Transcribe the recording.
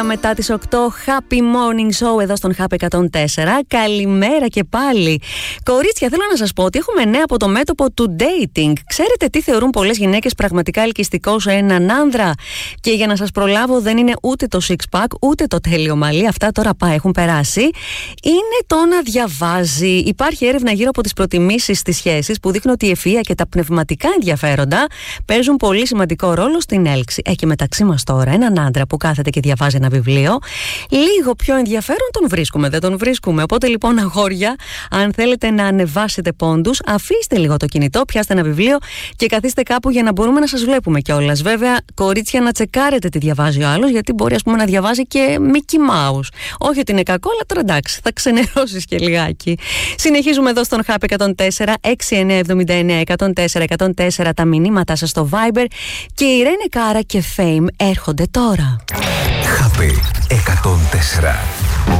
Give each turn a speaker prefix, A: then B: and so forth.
A: Μετά τις 8, Happy Morning Show εδώ στον Happy 104. Καλημέρα και πάλι. Κορίτσια, θέλω να σας πω ότι έχουμε νέα από το μέτωπο του dating. Ξέρετε τι θεωρούν πολλές γυναίκες πραγματικά ελκυστικό σε έναν άνδρα? Και για να σας προλάβω, δεν είναι ούτε το six pack, ούτε το τέλειο μαλλί. Αυτά τώρα έχουν περάσει. Είναι το να διαβάζει. Υπάρχει έρευνα γύρω από τις προτιμήσεις στις σχέσεις που δείχνει ότι η ευφυΐα και τα πνευματικά ενδιαφέροντα παίζουν πολύ σημαντικό ρόλο στην έλξη. Και μεταξύ μας τώρα, έναν άντρα που κάθεται και διαβάζει ένα βιβλίο, λίγο πιο ενδιαφέρον τον βρίσκουμε, δεν τον βρίσκουμε? Οπότε λοιπόν, αγόρια, αν θέλετε να ανεβάσετε πόντους, αφήστε λίγο το κινητό, πιάστε ένα βιβλίο και καθίστε κάπου για να μπορούμε να σας βλέπουμε κιόλας. Βέβαια, κορίτσια, να τσεκάρετε τι διαβάζει ο άλλος, γιατί μπορεί, ας πούμε, να διαβάζει και Mickey Mouse. Όχι ότι είναι κακό, αλλά τώρα εντάξει, θα ξενερώσεις και λιγάκι. Συνεχίζουμε εδώ στον Happy 104, 6979 104 104 τα μηνύματά σας στο Viber και η Ρένε Κάρα και Fame έρχονται τώρα.